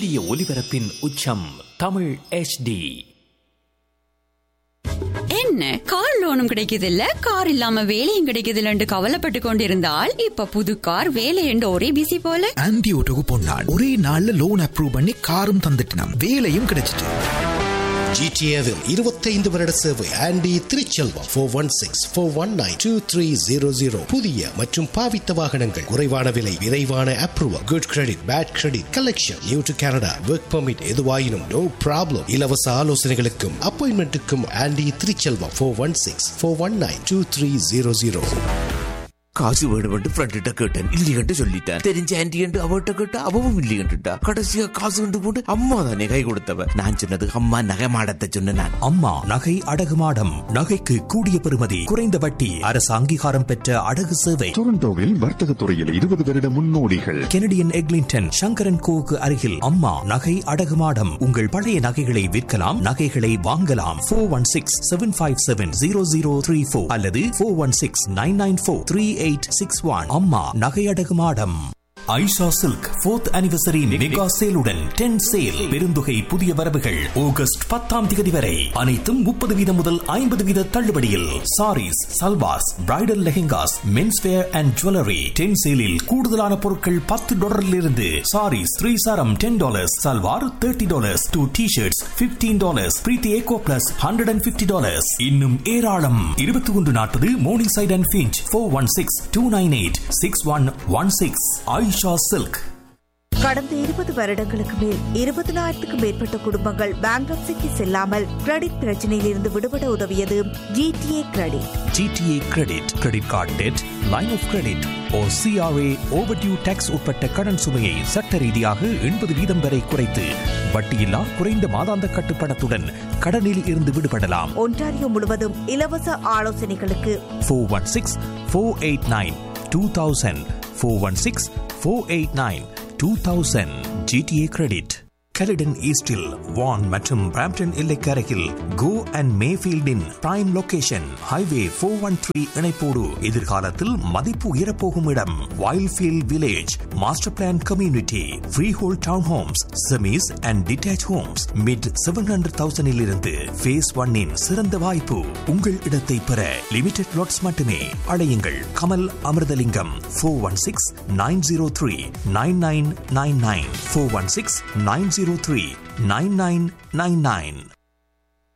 இந்திய ஒலிபரப்பின் உச்சம் தமிழ் HD. என்ன கார் லோனும் கிடைக்குதில்ல, கார் இல்லாம வேலையும் கிடைக்குதில்ல என்று கவலைப்பட்டு கொண்டிருந்தால் இப்ப புது கார் வேலை என்று ஒரே பிசி போல. ஆன்டி ஓட்டோக்கு போனான், ஒரே நாள்ல லோன் அப்ரூவ் பண்ணி காரும் தந்துட்டான், வேலையும் கிடைச்சிட்டு. ஜிடிஏவில் 25 வருட சேவை ஆண்டி திருச்செல்வம் 416-419-2300. புதிய மற்றும் பாவித்த வாகனங்கள், குறைவான விலை, விரைவான approval, good credit, bad credit, collection, new to Canada, work permit, எதுவாயினும் நோ ப்ராப்ளம். இலவச ஆலோசனைகளுக்கும் அப்பாயின்மெண்ட்டுக்கும் ஆண்டி திருச்செல்வம் 416-419-2300. காசு வேணுமென்று ஃப்ரெண்ட்ட கேட்டேன், இல்லையென்று சொல்லிட்டேன். தெரிஞ்ச ஆன்டி என்று அவட்ட கேட்டா அவவும் இல்லையென்றுட்டா. கடைசியா காசு கொண்டு போட்டு அம்மா தானே கை கொடுத்தவ. நான் சொன்னது அம்மா நகை மாடத்தை சொன்னேன். அம்மா நகை அடகு மாடம். நகைக்கு கூடிய பெறுமதி, குறைந்த வட்டி, அரசு அங்கீகாரம் பெற்ற அடகு சேவை. டொரண்டோவில் வர்த்தக துறையில் 20 வருட முன்னோடிகள். கெனடியன் எக்லிங்டன் சங்கரன் கோவுக்கு அருகில் அம்மா நகை அடகு மாடம். உங்கள் பழைய நகைகளை விற்கலாம், நகைகளை வாங்கலாம். 416-757-0034 அல்லது 416-994-3861. அம்மா நகை அடகு மாடம். Aisha silk 4th anniversary mega சேலுடன் 10 sale. பெருந்தொகை புதிய வரவுகள் ஆகஸ்ட் 10 வரை. அனைத்தும் 30% முதல் 50% தள்ளுபடியில். Saris, salwars, bridal lehengas, men's where and jewellery 10 சேலில். கூடுதலான பொருட்கள் $10 சாரீஸ் 3 சாரம் $10, சல்வார் $30, 2 t-shirts $15, பிரீத்தி ஏகோ பிளஸ் $150. இன்னும் ஏராளம். 2140 morning side and Finch 416-298-6116. Aisha silk. கடந்த 20 வருடங்களுக்கு மேல் 20,000க்கும் மேற்பட்ட குடும்பங்கள் பேங்க்ரப்சிக்கு செல்லாமல் கிரெடிட் பிரச்சனையில் இருந்து விடுபட உதவியது GTA credit. GTA credit, credit card dead, line of credit O CRA overdue tax உட்பட்ட கடன் சுமையை சட்ட ரீதியாக 80% வரை குறைத்து வட்டியில்லா குறைந்த மாதாந்த கட்டுப்பணத்துடன் கடனில் இருந்து விடுபடலாம். ஒன்டாரியோ முழுவதும் இலவச ஆலோசனைகளுக்கு 416-489-2000 416-489-2000. GTA credit. கெலிடன் ஈஸ்டில் வான் மற்றும் Brampton எல்லைக்கரையில் go and மேஃபீல்டின் prime location. Highway 413 இணைப்போடு எதிர்காலத்தில் மதிப்பு உயரப்போகும் இடம். Wildfield village master plan community. Free whole down Holmes, semis and detach Holmes mid 700,000 இருந்து ஃபேஸ் 1 சிறந்த வாய்ப்பு. உங்கள் இடத்தை பெற லிமிடெட் லாட்ஸ் மட்டுமே. அழையுங்கள் கமல் அமிர்தலிங்கம் 416-903-9999 416-903-9999.